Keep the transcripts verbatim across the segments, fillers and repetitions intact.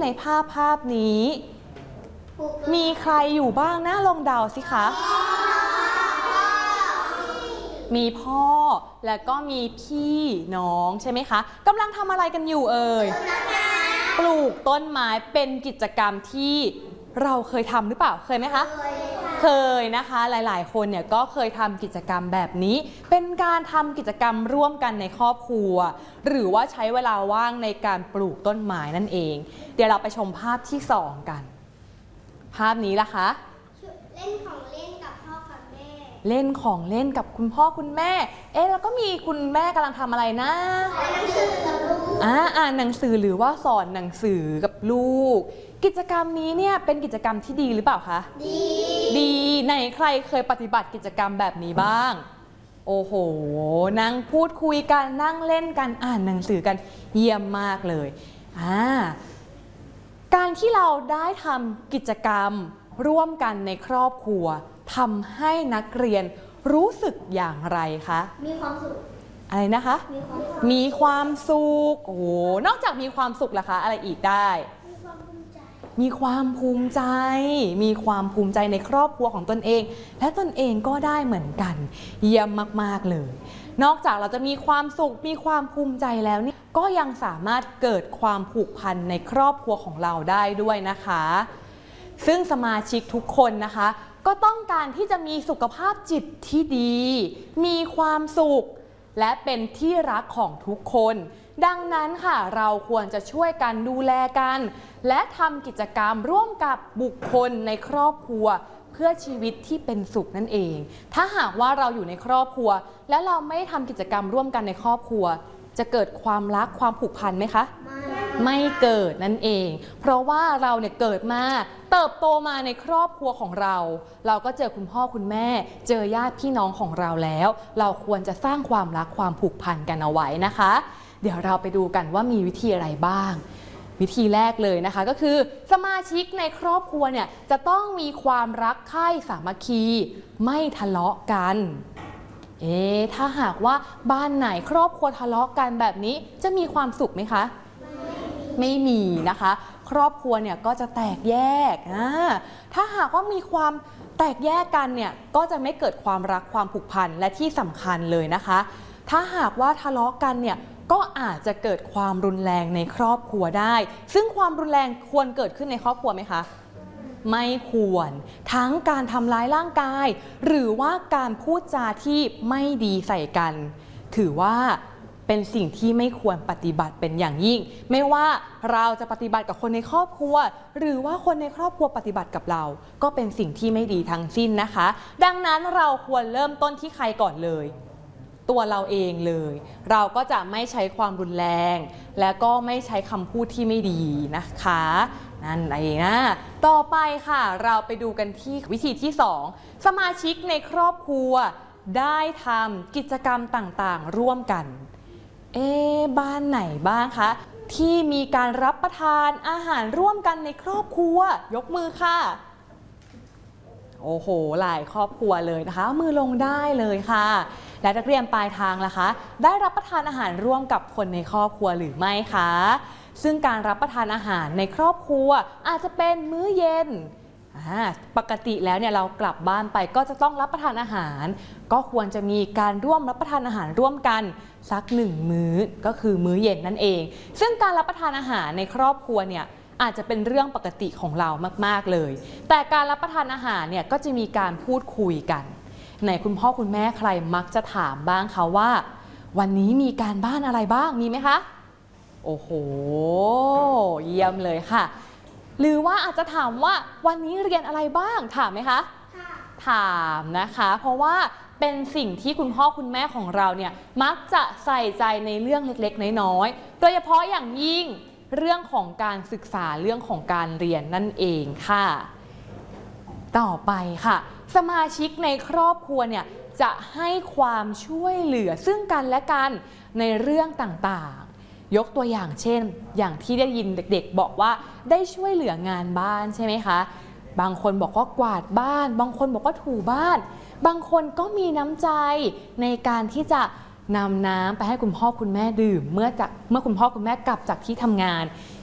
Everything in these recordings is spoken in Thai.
ภาพภาพนี้มีใครอยู่บ้างนะลองเดาสิคะมีพ่อแล้วก็มีพี่น้องใช่ไหมคะกำลังทำอะไรกันอยู่เอ่ยปลูกต้นไม้เป็นกิจกรรมที่เราเคยทำหรือเปล่าเคยไหมคะเคยนะคะหลายๆคนเนี่ยก็เคยทำกิจกรรมแบบนี้เป็นการทำกิจกรรมร่วมกันในครอบครัวหรือว่าใช้เวลาว่างในการปลูกต้นไม้นั่นเองเดี๋ยวเราไปชมภาพที่สองกันภาพนี้ล่ะคะเล่นของเล่นกับพ่อกับแม่เล่นของเล่นกับคุณพ่อคุณแม่เอ๊ะแล้วก็มีคุณแม่กำลังทำอะไรนะอ่านหนังสือกับลูกอ่าอ่านหนังสือหรือว่าสอนหนังสือกับลูกกิจกรรมนี้เนี่ยเป็นกิจกรรมที่ดีหรือเปล่าคะดีดีไหนใครเคยปฏิบัติกิจกรรมแบบนี้บ้างโอ้โหนั่งพูดคุยกันนั่งเล่นกันอ่านหนังสือกันเยี่ยมมากเลยอ่าการที่เราได้ทำกิจกรรมร่วมกันในครอบครัวทำให้นักเรียนรู้สึกอย่างไรคะมีความสุขอะไรนะคะมีความสุขโอ้โหนอกจากมีความสุขล่ะคะอะไรอีกได้มีความภูมิใจมีความภูมิใจในครอบครัวของตนเองและตนเองก็ได้เหมือนกันเยี่ยมมากๆเลยนอกจากเราจะมีความสุขมีความภูมิใจแล้วนี่ก็ยังสามารถเกิดความผูกพันในครอบครัวของเราได้ด้วยนะคะซึ่งสมาชิกทุกคนนะคะก็ต้องการที่จะมีสุขภาพจิตที่ดีมีความสุขและเป็นที่รักของทุกคนดังนั้นค่ะเราควรจะช่วยกันดูแลกันและทำกิจกรรมร่วมกับบุคคลในครอบครัวเพื่อชีวิตที่เป็นสุขนั่นเองถ้าหากว่าเราอยู่ในครอบครัวและเราไม่ทำกิจกรรมร่วมกันในครอบครัวจะเกิดความรักความผูกพันไหมคะไม่เกิดนั่นเองเพราะว่าเราเนี่ยเกิดมาเติบโตมาในครอบครัวของเราเราก็เจอคุณพ่อคุณแม่เจอญาติพี่น้องของเราแล้วเราควรจะสร้างความรักความผูกพันกันเอาไว้นะคะเดี๋ยวเราไปดูกันว่ามีวิธีอะไรบ้างวิธีแรกเลยนะคะก็คือสมาชิกในครอบครัวเนี่ยจะต้องมีความรักใคร่สามัคคีไม่ทะเลาะกันเอ๊ะถ้าหากว่าบ้านไหนครอบครัวทะเลาะกันแบบนี้จะมีความสุขไหมคะไม่มีนะคะครอบครัวเนี่ยก็จะแตกแยกนะถ้าหากว่ามีความแตกแยกกันเนี่ยก็จะไม่เกิดความรักความผูกพันและที่สำคัญเลยนะคะถ้าหากว่าทะเลาะกันเนี่ยก็อาจจะเกิดความรุนแรงในครอบครัวได้ซึ่งความรุนแรงควรเกิดขึ้นในครอบครัวไหมคะไม่ควรทั้งการทำร้ายร่างกายหรือว่าการพูดจาที่ไม่ดีใส่กันถือว่าเป็นสิ่งที่ไม่ควรปฏิบัติเป็นอย่างยิ่งไม่ว่าเราจะปฏิบัติกับคนในครอบครัวหรือว่าคนในครอบครัวปฏิบัติกับเราก็เป็นสิ่งที่ไม่ดีทั้งสิ้นนะคะดังนั้นเราควรเริ่มต้นที่ใครก่อนเลยตัวเราเองเลยเราก็จะไม่ใช้ความรุนแรงและก็ไม่ใช้คำพูดที่ไม่ดีนะคะนั่นเองนะต่อไปค่ะเราไปดูกันที่วิธีที่สองสมาชิกในครอบครัวได้ทำกิจกรรมต่างๆร่วมกันเอ๊ะบ้านไหนบ้างคะที่มีการรับประทานอาหารร่วมกันในครอบครัวยกมือค่ะโอ้โหหลายครอบครัวเลยนะคะมือลงได้เลยค่ะและนักเรียนปลายทางล่ะคะได้รับประทานอาหารร่วมกับคนในครอบครัวหรือไม่คะซึ่งการรับประทานอาหารในครอบครัวอาจจะเป็นมื้อเย็นปกติแล้วเนี่ยเรากลับบ้านไปก็จะต้องรับประทานอาหารก็ควรจะมีการร่วมรับประทานอาหารร่วมกันสักหนึ่งมื้อก็คือมื้อเย็นนั่นเองซึ่งการรับประทานอาหารในครอบครัวเนี่ยอาจจะเป็นเรื่องปกติของเรามากๆเลยแต่การรับประทานอาหารเนี่ยก็จะมีการพูดคุยกันไหนคุณพ่อคุณแม่ใครมักจะถามบ้างคะว่าวันนี้มีการบ้านอะไรบ้างมีไหมคะโอ้โหเยี่ยมเลยค่ะหรือว่าอาจจะถามว่าวันนี้เรียนอะไรบ้างถามไหมคะถามนะคะเพราะว่าเป็นสิ่งที่คุณพ่อคุณแม่ของเราเนี่ยมักจะใส่ใจในเรื่องเล็กๆน้อยๆโดยเฉพาะอย่างยิ่งเรื่องของการศึกษาเรื่องของการเรียนนั่นเองค่ะต่อไปค่ะสมาชิกในครอบครัวเนี่ยจะให้ความช่วยเหลือซึ่งกันและกันในเรื่องต่างๆยกตัวอย่างเช่นอย่างที่ได้ยินเด็กๆบอกว่าได้ช่วยเหลืองานบ้านใช่ไหมคะบางคนบอกว่ากวาดบ้านบางคนบอกว่าถูบ้านบางคนก็มีน้ำใจในการที่จะนำน้ำไปให้คุณพ่อคุณแม่ดื่มเมื่อจากเมื่อคุณพ่อคุณแม่กลับจากที่ทำงาน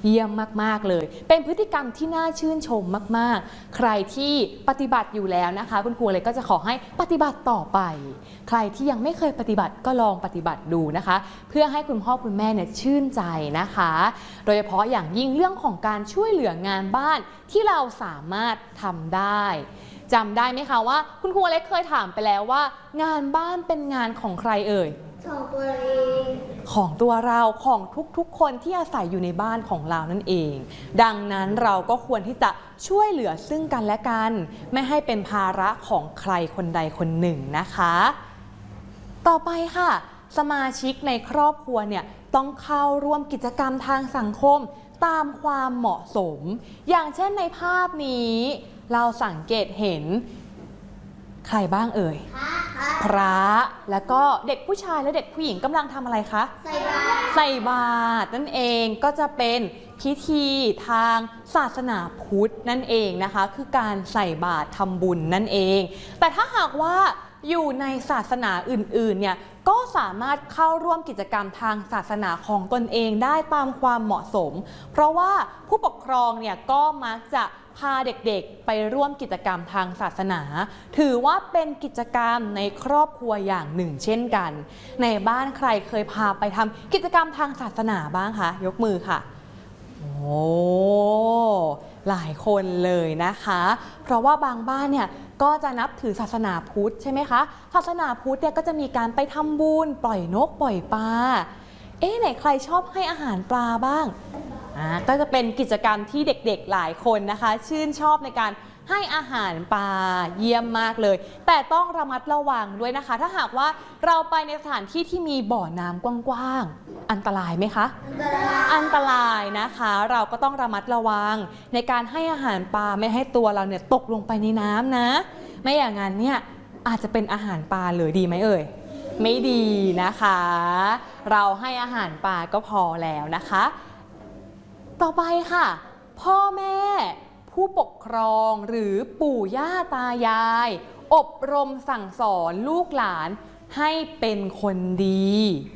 เยี่ยมมากๆเลยเป็นพฤติกรรมที่น่าชื่นชมมากๆใครที่ปฏิบัติอยู่แล้วนะคะคุณครูเลยก็จะขอให้ปฏิบัติต่อไปใครที่ยังไม่เคยปฏิบัติก็ลองปฏิบัติดูนะคะเพื่อให้คุณพ่อคุณแม่เนี่ยชื่นใจนะคะโดยเฉพาะอย่างยิ่งเรื่องของการช่วยเหลืองานบ้านที่เราสามารถทำได้จำได้ไหมคะว่าคุณครูเล็กเคยถามไปแล้วว่างานบ้านเป็นงานของใครเอ่ยของตัวเองของตัวเราของทุกๆคนที่อาศัยอยู่ในบ้านของเรานั่นเองดังนั้นเราก็ควรที่จะช่วยเหลือซึ่งกันและกันไม่ให้เป็นภาระของใครคนใดคนหนึ่งนะคะต่อไปค่ะสมาชิกในครอบครัวเนี่ยต้องเข้าร่วมกิจกรรมทางสังคมตามความเหมาะสมอย่างเช่นในภาพนี้เราสังเกตเห็นใครบ้างเอ่ยพระแล้วก็เด็กผู้ชายและเด็กผู้หญิงกำลังทำอะไรคะใส่บาตรใส่บาตรนั่นเองก็จะเป็นพิธีทางศาสนาพุทธนั่นเองนะคะคือการใส่บาตรทำบุญนั่นเองแต่ถ้าหากว่าอยู่ในศาสนาอื่นๆเนี่ยก็สามารถเข้าร่วมกิจกรรมทางศาสนาของตนเองได้ตามความเหมาะสมเพราะว่าผู้ปกครองเนี่ยก็มักจะพาเด็กๆไปร่วมกิจกรรมทางศาสนาถือว่าเป็นกิจกรรมในครอบครัวอย่างหนึ่งเช่นกันในบ้านใครเคยพาไปทำกิจกรรมทางศาสนาบ้างคะยกมือค่ะโอ้หลายคนเลยนะคะเพราะว่าบางบ้านเนี่ยก็จะนับถือศาสนาพุทธใช่ไหมคะศาสนาพุทธเนี่ยก็จะมีการไปทำบุญปล่อยนกปล่อยปลาเอ๊ะไหนใครชอบให้อาหารปลาบ้างอ่าก็จะเป็นกิจกรรมที่เด็กๆหลายคนนะคะชื่นชอบในการให้อาหารปลาเยี่ยมมากเลยแต่ต้องระมัดระวังด้วยนะคะถ้าหากว่าเราไปในสถานที่ที่มีบ่อน้ำกว้างๆอันตรายไหมคะอันตรายนะคะเราก็ต้องระมัดระวังในการให้อาหารปลาไม่ให้ตัวเราเนี่ยตกลงไปในน้ำนะไม่อย่างนั้นเนี่ยอาจจะเป็นอาหารปลาเลยดีไหมเอ่ยไม่ดีนะคะเราให้อาหารปลาก็พอแล้วนะคะต่อไปค่ะพ่อแม่ผู้ปกครองหรือปู่ย่าตายายอบรมสั่งสอนลูกหลานให้เป็นคนดี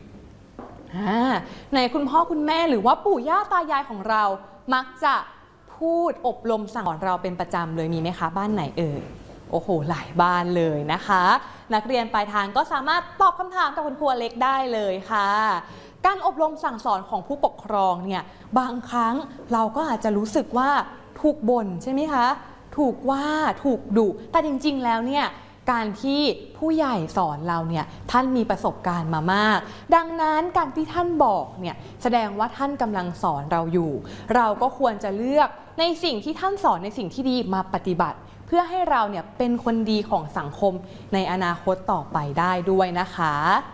ในคุณพ่อคุณแม่หรือว่าปู่ย่าตายายของเรามักจะพูดอบรมสั่งสอนเราเป็นประจำเลยมีไหมคะบ้านไหนเอ่ยโอ้โหหลายบ้านเลยนะคะนักเรียนปลายทางก็สามารถตอบคำถามกับคุณครูเล็กได้เลยค่ะการอบรมสั่งสอนของผู้ปกครองเนี่ยบางครั้งเราก็อาจจะรู้สึกว่าถูกบ่นใช่ไหมคะถูกว่าถูกดุแต่จริงๆแล้วเนี่ยการที่ผู้ใหญ่สอนเราเนี่ยท่านมีประสบการณ์มามากดังนั้นการที่ท่านบอกเนี่ยแสดงว่าท่านกำลังสอนเราอยู่เราก็ควรจะเลือกในสิ่งที่ท่านสอนในสิ่งที่ดีมาปฏิบัติเพื่อให้เราเนี่ยเป็นคนดีของสังคมในอนาคตต่อไปได้ด้วยนะคะ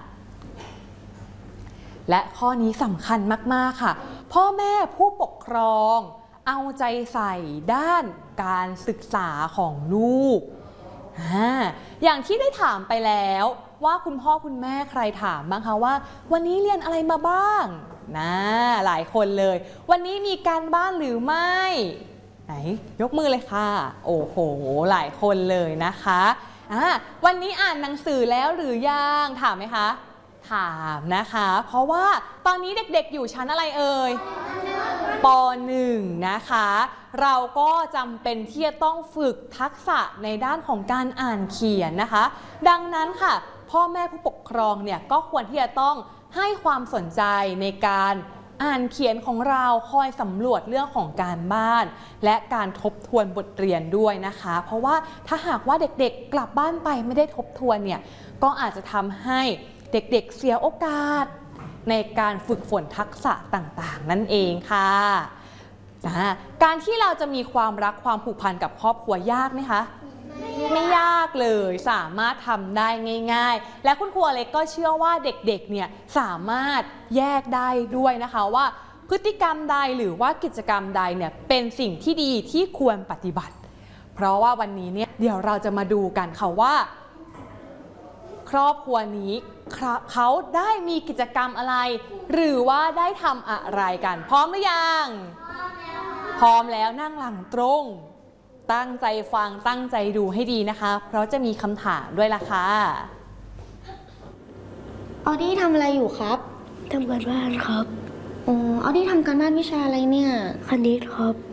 และข้อนี้สำคัญมากๆค่ะพ่อแม่ผู้ปกครองเอาใจใส่ด้านการศึกษาของลูก อ, อย่างที่ได้ถามไปแล้วว่าคุณพ่อคุณแม่ใครถามบ้างคะว่าวันนี้เรียนอะไรมาบ้างนะหลายคนเลยวันนี้มีการบ้านหรือไม่ไหนยกมือเลยค่ะโอ้โหหลายคนเลยนะคะะวันนี้อ่านหนังสือแล้วหรือยังถามไหมคะถามนะคะเพราะว่าตอนนี้เด็กๆอยู่ชั้นอะไรเอ่ยป.หนึ่ง นะคะเราก็จำเป็นที่จะต้องฝึกทักษะในด้านของการอ่านเขียนนะคะดังนั้นค่ะพ่อแม่ผู้ปกครองเนี่ยก็ควรที่จะต้องให้ความสนใจในการอ่านเขียนของเราคอยสำรวจเรื่องของการบ้านและการทบทวนบทเรียนด้วยนะคะเพราะว่าถ้าหากว่าเด็กๆกลับบ้านไปไม่ได้ทบทวนเนี่ยก็อาจจะทำให้เด็กๆเสียโอกาสในการฝึกฝนทักษะต่างๆนั่นเองค่ะการที่เราจะมีความรักความผูกพันกับครอบครัวยากไหมคะไม่ยากเลยสามารถทำได้ง่ายๆและคุณครูเล็กก็เชื่อว่าเด็กๆเนี่ยสามารถแยกได้ด้วยนะคะว่าพฤติกรรมใดหรือว่ากิจกรรมใดเนี่ยเป็นสิ่งที่ดีที่ควรปฏิบัติเพราะว่าวันนี้เนี่ยเดี๋ยวเราจะมาดูกันค่ะว่าครอบครัวนี้เขาได้มีกิจกรรมอะไรหรือว่าได้ทำอะไรกันพร้อมหรือยังพร้อมแล้วนั่งหลังตรงตั้งใจฟังตั้งใจดูให้ดีนะคะเพราะจะมีคำถามด้วยล่ะค่ะออดี้ทำอะไรอยู่ครับทำการบ้านครับอ๋อ เอาที่ทำการบ้านวิชาอะไรเนี่ยคณิตครับ